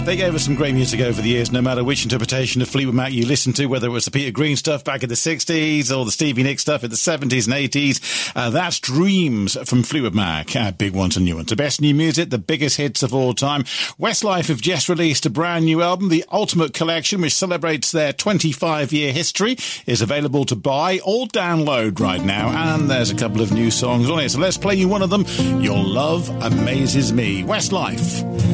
They gave us some great music over the years, no matter which interpretation of Fleetwood Mac you listen to, whether it was the Peter Green stuff back in the 60s or the Stevie Nicks stuff in the 70s and 80s. That's Dreams from Fleetwood Mac. Big ones and new ones. The best new music, the biggest hits of all time. Westlife have just released a brand new album, The Ultimate Collection, which celebrates their 25-year history, is available to buy or download right now, and there's a couple of new songs on it. So let's play you one of them. Your Love Amazes Me. Westlife.